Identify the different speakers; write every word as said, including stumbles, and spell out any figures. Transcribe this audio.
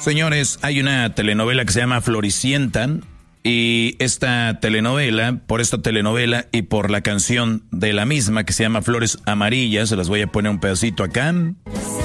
Speaker 1: Señores, hay una telenovela que se llama Floricienta. Y esta telenovela, por esta telenovela y por la canción de la misma que se llama Flores Amarillas, se las voy a poner un pedacito acá.